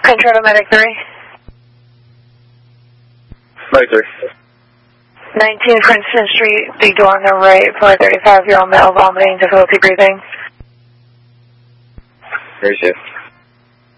Control to Medic 3. Medic 3. 19 Princeton Street, big door on the right for a 35-year-old male vomiting, difficulty breathing. Very safe.